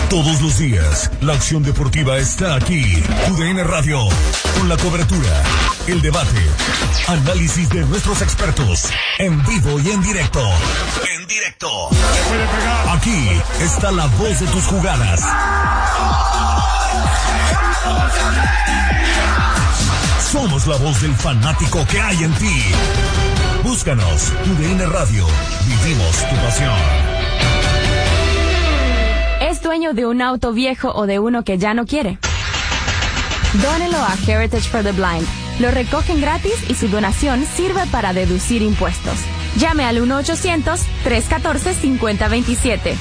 Todos los días, la acción deportiva está aquí. TUDN Radio, con la cobertura, el debate, análisis de nuestros expertos, en vivo y en directo. En directo. Aquí está la voz de tus jugadas. Somos la voz del fanático que hay en ti. Búscanos, TUDN Radio. Vivimos tu pasión. ¿Es dueño de un auto viejo o de uno que ya no quiere? Dónelo a Heritage for the Blind. Lo recogen gratis y su donación sirve para deducir impuestos. Llame al 1-800-314-5027.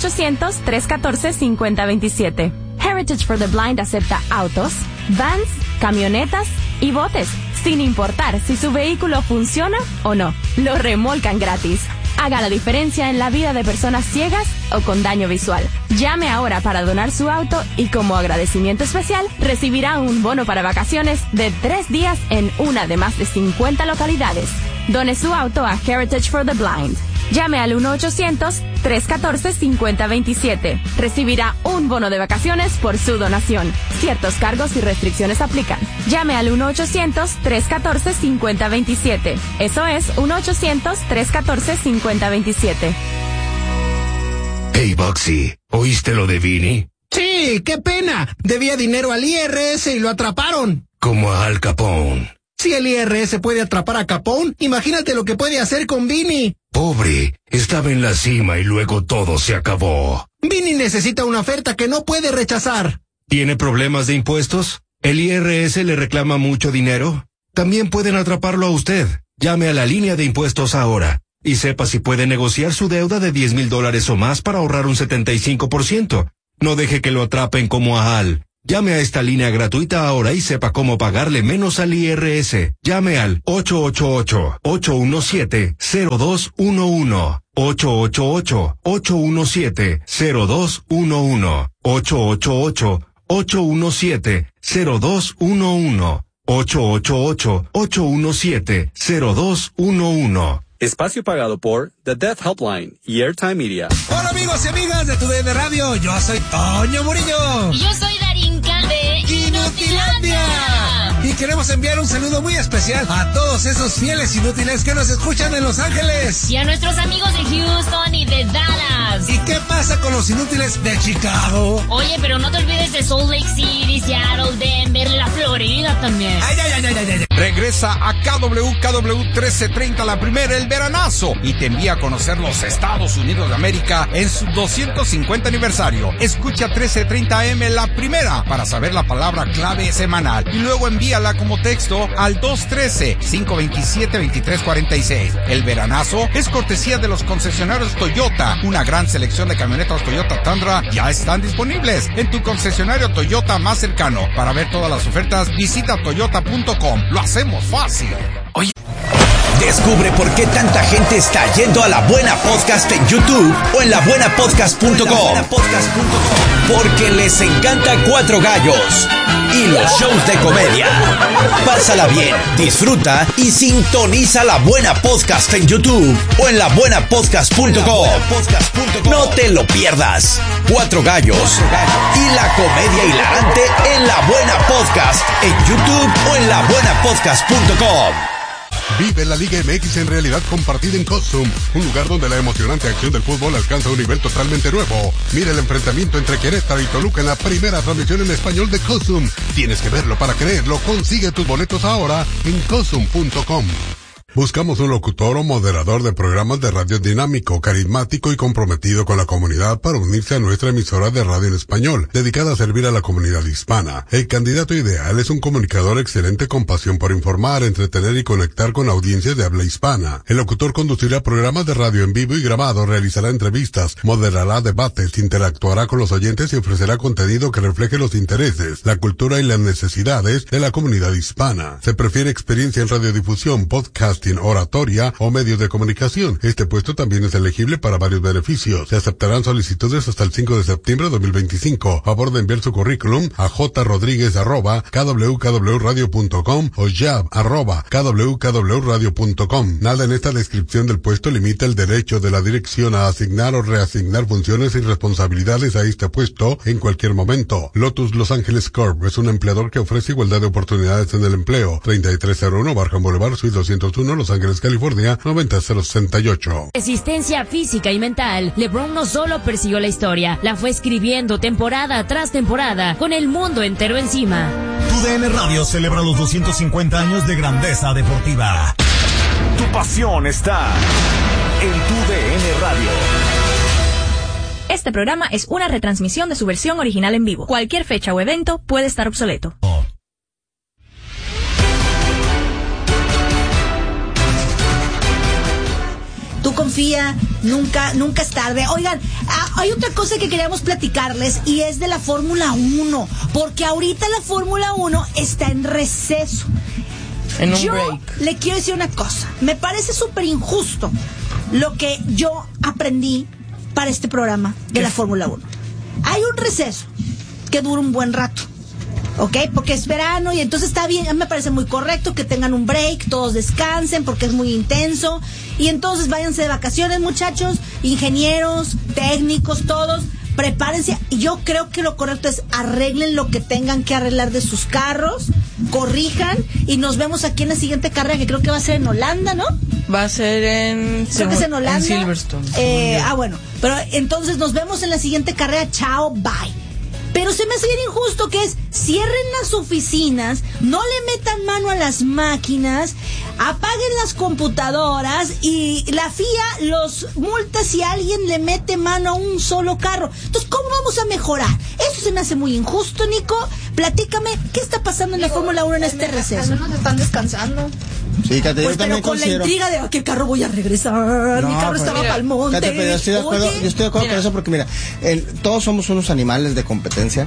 1-800-314-5027. Heritage for the Blind acepta autos, vans, camionetas y botes, sin importar si su vehículo funciona o no. Lo remolcan gratis. Haga la diferencia en la vida de personas ciegas o con daño visual. Llame ahora para donar su auto y como agradecimiento especial recibirá un bono para vacaciones de 3 días en una de más de 50 localidades. Done su auto a Heritage for the Blind. Llame al 1-800-314-5027. Recibirá un bono de vacaciones por su donación. Ciertos cargos y restricciones aplican. Llame al 1-800-314-5027. Eso es 1-800-314-5027. Hey, Boxy, ¿oíste lo de Vini? Sí, qué pena. Debía dinero al IRS y lo atraparon. Como a Al Capone. Si el IRS puede atrapar a Capone, imagínate lo que puede hacer con Vini. Pobre, estaba en la cima y luego todo se acabó. Vini necesita una oferta que no puede rechazar. ¿Tiene problemas de impuestos? ¿El IRS le reclama mucho dinero? También pueden atraparlo a usted. Llame a la línea de impuestos ahora y sepa si puede negociar su deuda de $10,000 o más para ahorrar un 75%. No deje que lo atrapen como a Al. Llame a esta línea gratuita ahora y sepa cómo pagarle menos al IRS. Llame al 888-817-0211. 888-817-0211. 888-817-0211. 888-817-0211. Espacio pagado por The Death Helpline y Airtime Media. Hola amigos y amigas de TUDN Radio, yo soy Toño Murillo. Y yo soy Darinka de Inutilandia. Y queremos enviar un saludo muy especial a todos esos fieles inútiles que nos escuchan en Los Ángeles. Y a nuestros amigos de Houston y de Dallas. ¿Y qué pasa con los inútiles de Chicago? Oye, pero no te olvides de Salt Lake City, Seattle, Denver, la Florida también. Ay. Regresa a KW 1330 la primera, el veranazo, y te envía a conocer los Estados Unidos de América en su 250 aniversario. Escucha 1330 AM la primera para saber la palabra clave semanal y luego envíala como texto al 213-527-2346. El veranazo es cortesía de los concesionarios Toyota. Una gran selección de camionetas Toyota Tundra ya están disponibles en tu concesionario Toyota más cercano. Para ver todas las ofertas, visita toyota.com. Lo hacemos fácil. Oye, descubre por qué tanta gente está yendo a La Buena Podcast en YouTube o en labuenapodcast.com. Porque les encanta Cuatro Gallos y los shows de comedia. Pásala bien, disfruta y sintoniza La Buena Podcast en YouTube o en labuenapodcast.com. No te lo pierdas. Cuatro Gallos y la comedia hilarante en La Buena Podcast en YouTube o en labuenapodcast.com. Vive la Liga MX en realidad compartida en Cosum, un lugar donde la emocionante acción del fútbol alcanza un nivel totalmente nuevo. Mira el enfrentamiento entre Querétaro y Toluca en la primera transmisión en español de Cosum. Tienes que verlo para creerlo. Consigue tus boletos ahora en cosum.com. Buscamos un locutor o moderador de programas de radio dinámico, carismático y comprometido con la comunidad para unirse a nuestra emisora de radio en español, dedicada a servir a la comunidad hispana. El candidato ideal es un comunicador excelente con pasión por informar, entretener y conectar con audiencias de habla hispana. El locutor conducirá programas de radio en vivo y grabado, realizará entrevistas, moderará debates, interactuará con los oyentes y ofrecerá contenido que refleje los intereses, la cultura y las necesidades de la comunidad hispana. Se prefiere experiencia en radiodifusión, podcast, podcasting, oratoria o medios de comunicación. Este puesto también es elegible para varios beneficios. Se aceptarán solicitudes hasta el 5 de septiembre de 2025. Favor de enviar su currículum a jrodriguez@kwkwradio.com o jab@kwkwradio.com. Nada en esta descripción del puesto limita el derecho de la dirección a asignar o reasignar funciones y responsabilidades a este puesto en cualquier momento. Lotus Los Ángeles Corp es un empleador que ofrece igualdad de oportunidades en el empleo. 3301 Barham Boulevard, Suite 201, Los Ángeles, California, 90068. Resistencia física y mental. LeBron no solo persiguió la historia, la fue escribiendo temporada tras temporada, con el mundo entero encima. TUDN Radio celebra los 250 años de grandeza deportiva. Tu pasión está en TUDN Radio. Este programa es una retransmisión de su versión original en vivo. Cualquier fecha o evento puede estar obsoleto. Tú confía, nunca es tarde. Oigan, hay otra cosa que queríamos platicarles y es de la Fórmula 1, porque ahorita la Fórmula 1 está en receso. En un yo break. Le quiero decir una cosa, me parece súper injusto lo que yo aprendí para este programa de la Fórmula 1. Hay un receso que dura un buen rato, ¿ok? Porque es verano y entonces está bien, a mí me parece muy correcto que tengan un break, todos descansen porque es muy intenso y entonces váyanse de vacaciones, muchachos, ingenieros, técnicos, todos, prepárense. Y yo creo que lo correcto es arreglen lo que tengan que arreglar de sus carros, corrijan y nos vemos aquí en la siguiente carrera que creo que va a ser en Holanda, ¿no? Va a ser creo que es en Holanda. En Silverstone. Bueno, pero entonces nos vemos en la siguiente carrera, chao, bye. Pero se me hace bien injusto que es, cierren las oficinas, no le metan mano a las máquinas, apaguen las computadoras y la FIA los multa si alguien le mete mano a un solo carro. Entonces, ¿cómo vamos a mejorar? Eso se me hace muy injusto, Nico. Platícame, ¿qué está pasando en la Fórmula 1 en este receso? Algunos están descansando. Sí, Cate, pues yo también pero con considero... la intriga de ¿a qué carro voy a regresar? Mi carro estaba para el monte. Cate, pero yo estoy de acuerdo con eso porque mira, todos somos unos animales de competencia.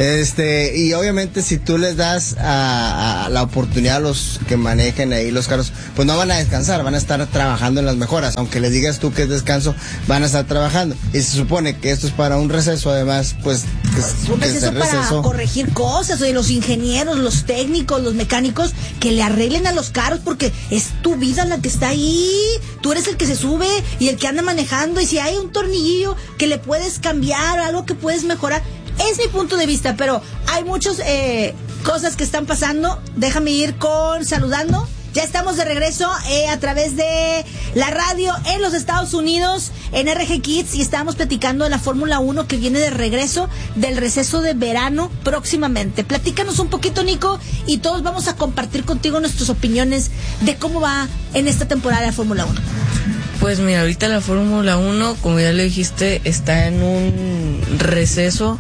Y obviamente si tú les das a la oportunidad a los que manejen ahí los carros, pues no van a descansar, van a estar trabajando en las mejoras. Aunque les digas tú que es descanso, van a estar trabajando. Y se supone que esto es para un receso, además, pues un receso para corregir cosas, de los ingenieros, los técnicos, los mecánicos, que le arreglen a los carros porque es tu vida la que está ahí. Tú eres el que se sube y el que anda manejando, y si hay un tornillillo que le puedes cambiar, algo que puedes mejorar, es mi punto de vista. Pero hay muchas cosas que están pasando. Déjame ir saludando. Ya estamos de regreso a través de la radio en los Estados Unidos, en RG Kids, y estamos platicando de la Fórmula 1 que viene de regreso del receso de verano próximamente. Platícanos un poquito, Nico, y todos vamos a compartir contigo nuestras opiniones de cómo va en esta temporada la Fórmula 1. Pues mira, ahorita la Fórmula 1, como ya le dijiste, está en un receso.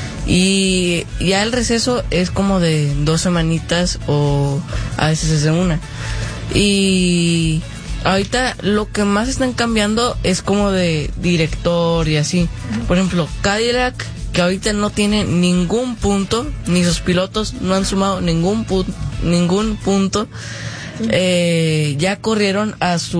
Y ya el receso es como de 2 semanitas o a veces es de una. Y ahorita lo que más están cambiando es como de director y así. Por ejemplo, Cadillac, que ahorita no tiene ningún punto, ni sus pilotos no han sumado ningún punto. Ya corrieron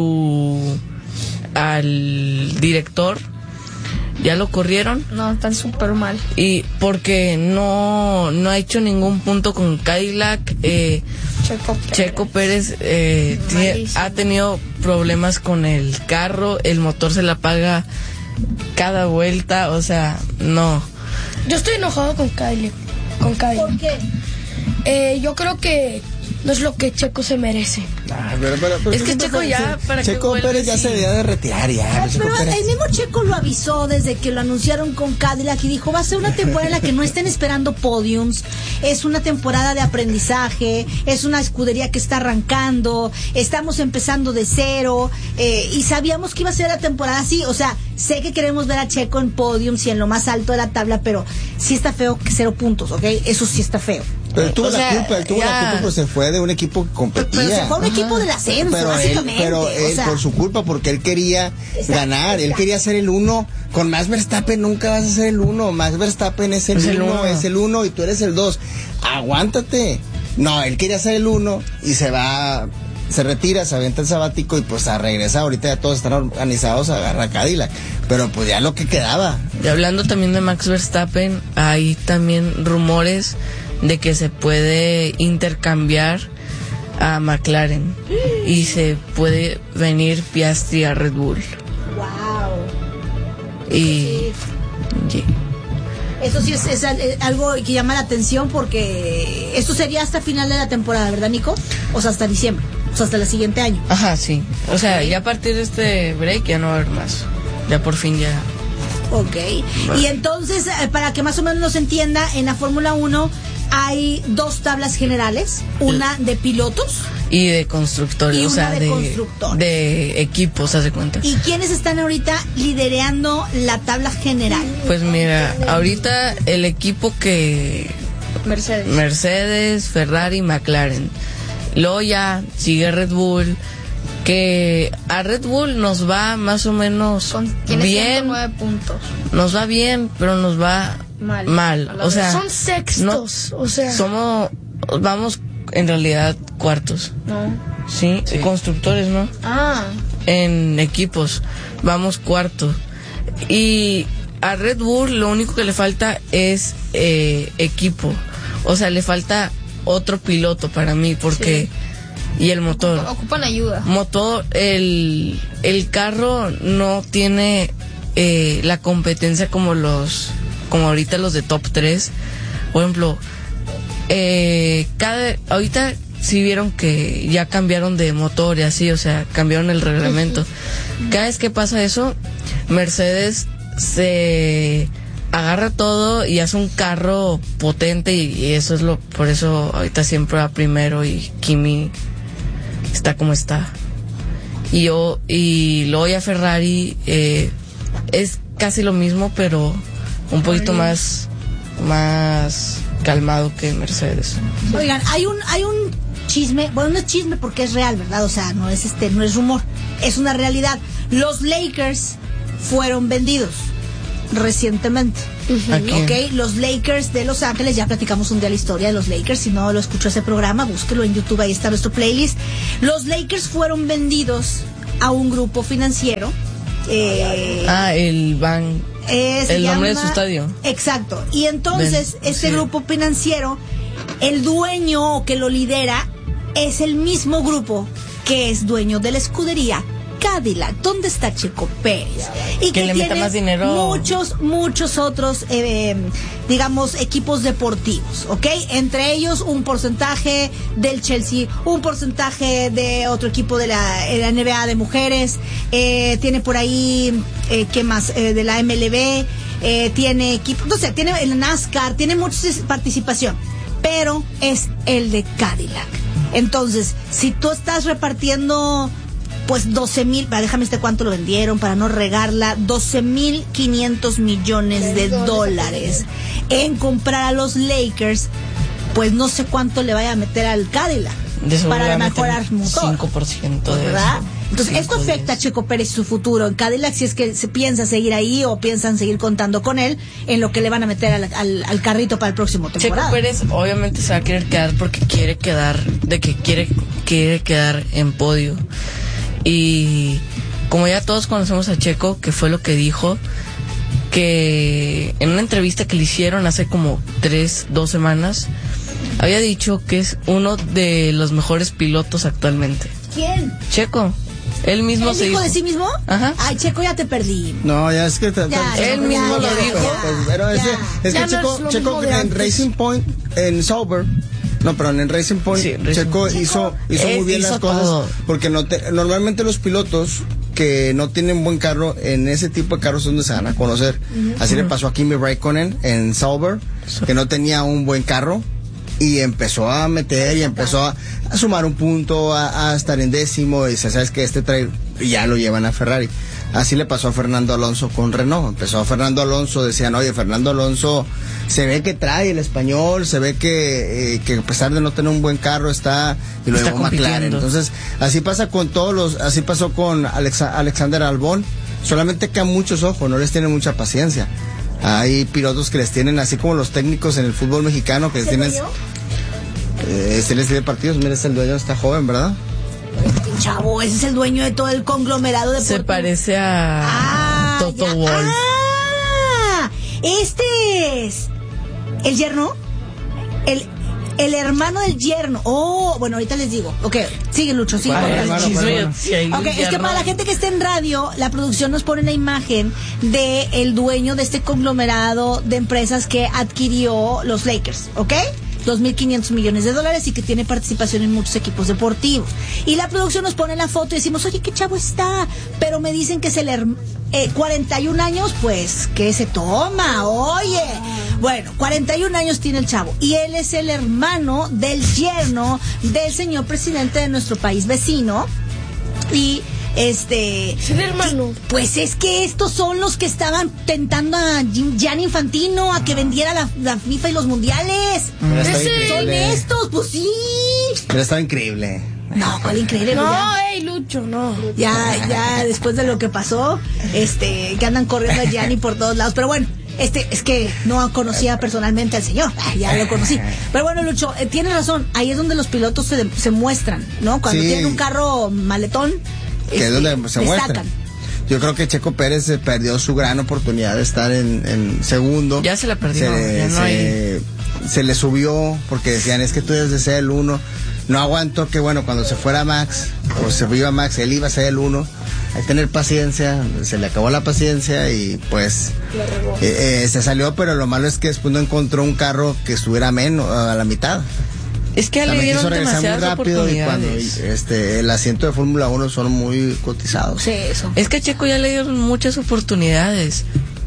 al director. Ya lo corrieron. No, están súper mal. Y porque no ha hecho ningún punto con Cadillac. Checo Pérez ha tenido problemas con el carro. El motor se le apaga cada vuelta. O sea, no. Yo estoy enojado con Cadillac. ¿Por qué? Yo creo que no es lo que Checo se merece. Pero es que Checo ya, para Checo Pérez ya se debía de retirar ya. Pero el mismo Checo lo avisó desde que lo anunciaron con Cadillac y dijo, va a ser una temporada en la que no estén esperando podiums, es una temporada de aprendizaje, es una escudería que está arrancando, estamos empezando de cero, y sabíamos que iba a ser la temporada así. O sea, sé que queremos ver a Checo en podiums y en lo más alto de la tabla, pero sí está feo que 0 puntos, ¿ok? Eso sí está feo. Pero él tuvo la culpa, pero se fue de un equipo que competía. Pero se fue a un equipo del ascenso, básicamente. Pero él, por su culpa, porque él quería ganar, él quería ser el 1. Con Max Verstappen nunca vas a ser el 1. Max Verstappen es el 1 y tú eres el 2. Aguántate. No, él quería ser el 1 y se va se retira, se avienta el sabático y pues a regresar. Ahorita ya todos están organizados a agarrar Cadillac. Pero pues ya lo que quedaba. Y hablando también de Max Verstappen, hay también rumores de que se puede intercambiar a McLaren y se puede venir Piastri a Red Bull. Wow. Y eso sí es algo que llama la atención, porque esto sería hasta final de la temporada, ¿verdad, Nico? O sea, hasta diciembre, o sea, hasta el siguiente año. Ajá, sí. O sea, ya a partir de este break ya no va a haber más. Ya por fin ya. Ok. Bueno. Y entonces, para que más o menos nos entienda, en la Fórmula 1 hay 2 tablas generales, una de pilotos y de constructores, y o sea, una de constructores. De equipos, haz de cuenta. ¿Y quiénes están ahorita liderando la tabla general? Pues mira, ahorita el equipo que Mercedes, Ferrari, McLaren. Luego ya sigue Red Bull, que a Red Bull nos va más o menos tiene bien. 109 puntos. Nos va bien, pero nos va mal. O sea, son sextos, no, o sea. Vamos en realidad cuartos. No. Sí, constructores, ¿no? En equipos vamos cuarto. Y a Red Bull lo único que le falta es equipo. O sea, le falta otro piloto para mí, porque y el motor. Ocupan ayuda. Motor, el carro no tiene la competencia como ahorita los de top 3. Por ejemplo, ahorita sí vieron que ya cambiaron de motor y así, o sea, cambiaron el reglamento. Cada vez que pasa eso, Mercedes se agarra todo y hace un carro potente, y eso es por eso ahorita siempre va primero y Kimi está como está. Y luego ya Ferrari es casi lo mismo, pero un poquito más calmado que Mercedes. Oigan, hay un chisme, bueno, no es chisme porque es real, ¿verdad? O sea, no es rumor, es una realidad. Los Lakers fueron vendidos recientemente. Ok, los Lakers de Los Ángeles, ya platicamos un día la historia de los Lakers. Si no lo escuchó ese programa, búsquelo en YouTube, ahí está nuestro playlist. Los Lakers fueron vendidos a un grupo financiero. El Bank. El nombre de su estadio. Exacto. Y entonces, grupo financiero, el dueño que lo lidera es el mismo grupo que es dueño de la escudería Cadillac, donde está Checo Pérez, y que le meta tiene más dinero. muchos otros digamos equipos deportivos, ¿ok? Entre ellos un porcentaje del Chelsea, un porcentaje de otro equipo de la NBA de mujeres, tiene por ahí ¿qué más? De la MLB, tiene equipo, no sé, tiene el NASCAR, tiene mucha participación, pero es el de Cadillac. Entonces, si tú estás repartiendo pues 12,000, déjame cuánto lo vendieron para no regarla, 12,500 millones de dólares en comprar a los Lakers, pues no sé cuánto le vaya a meter al Cadillac para mejorar motor, 5% de ¿verdad? eso. Entonces, esto afecta a Checo Pérez y su futuro en Cadillac, si es que se piensa seguir ahí o piensan seguir contando con él en lo que le van a meter al carrito para el próximo temporada. Checo Pérez obviamente se va a querer quedar porque quiere quedar en podio. Y como ya todos conocemos a Checo, que fue lo que dijo, que en una entrevista que le hicieron hace como 2 semanas, había dicho que es uno de los mejores pilotos actualmente. ¿Quién? Checo. Él mismo ¿Él se dijo dijo de sí mismo? Ajá. Ay, Checo, ya te perdí. No, ya es que él mismo lo dijo. Pero es que Checo en Racing Point, en Sauber, en Racing Point, sí, Checo hizo muy bien las cosas, todo. Porque normalmente los pilotos que no tienen buen carro, en ese tipo de carros es donde se van a conocer. Así le pasó a Kimi Räikkönen en Sauber, que no tenía un buen carro, y empezó a meter y empezó a sumar un punto, a estar en décimo, y dice, ¿sabes qué? Y ya lo llevan a Ferrari. Así le pasó a Fernando Alonso con Renault. Empezó a Fernando Alonso, decían, oye, Fernando Alonso se ve que trae el español, se ve que a pesar de no tener un buen carro está, y lo llevó McLaren. Entonces, así pasa con así pasó con Alexander Albon, solamente que a muchos ojos, no les tienen mucha paciencia. Hay pilotos que les tienen, así como los técnicos en el fútbol mexicano, que les tienen... les tiene partidos, mira, es el dueño, está joven, ¿verdad? chavo, ese es el dueño de todo el conglomerado de Se parece a Toto Wolff. Este es el yerno, el hermano del yerno. Oh, bueno, ahorita les digo. Ok, sigue Lucho, sigue. Ok, es que para la gente que está en radio, la producción nos pone una imagen de el dueño de este conglomerado de empresas que adquirió los Lakers, ¿ok? $2.500 millones y que tiene participación en muchos equipos deportivos. Y la producción nos pone la foto y decimos, oye, qué chavo está. Pero me dicen que es el 41 años, pues, ¿qué se toma? Oye, bueno, 41 años tiene el chavo. Y él es el hermano del yerno del señor presidente de nuestro país vecino. Y es el hermano. Pues es que estos son los que estaban tentando a Gianni Infantino a que vendiera la FIFA y los mundiales. Son estos, pues sí. Pero estaba increíble. No, ¿cuál increíble? No, Lucho, no. Ya, después de lo que pasó, que andan corriendo a Gianni por todos lados. Pero bueno, es que no conocía personalmente al señor. Ya lo conocí. Pero bueno, Lucho, tienes razón. Ahí es donde los pilotos se muestran, ¿no? Cuando tienen un carro maletón. Que es donde se muestran. Yo creo que Checo Pérez perdió su gran oportunidad de estar en segundo. Ya se la perdió. Se le subió porque decían, es que tú debes de ser el 1. No aguantó que, bueno, cuando se fuera Max, o se iba Max, él iba a ser el 1. Hay que tener paciencia, se le acabó la paciencia y pues se salió, pero lo malo es que después no encontró un carro que estuviera menos, a la mitad. Es que le dieron demasiadas oportunidades. Y el asiento de Fórmula 1 son muy cotizados. Sí, eso. Es que a Checo ya le dieron muchas oportunidades.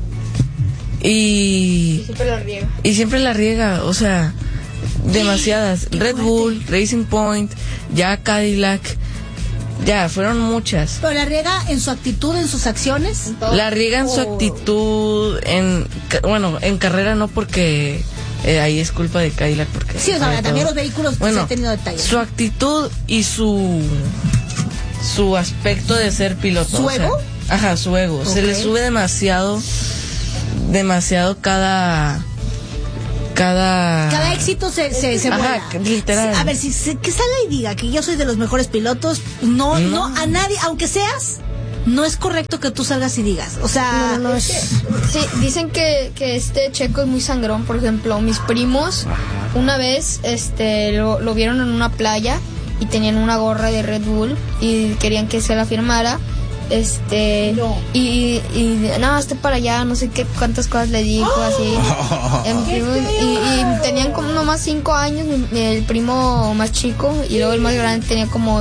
Y siempre la riega, o sea, demasiadas. Red Bull, Racing Point, ya Cadillac, ya fueron muchas. Pero la riega en su actitud, en sus acciones. La riega en su actitud, en carrera no, porque ahí es culpa de Cadillac, porque sí, o sea, también los vehículos se han tenido detalles. Su actitud y su aspecto de ser piloto. ¿Su ego? Ajá, su ego. Okay. Se le sube demasiado cada éxito se vuela. Literal. A ver, que salga y diga que yo soy de los mejores pilotos, no a nadie, aunque seas, no es correcto que tú salgas y digas, o sea, no es que, sí, dicen que este Checo es muy sangrón. Por ejemplo, mis primos una vez lo vieron en una playa y tenían una gorra de Red Bull y querían que se la firmara. Y hazte para allá, no sé qué cuántas cosas le dijo, así. Y tenían como nomás 5 años, el primo más chico, y luego el más grande tenía como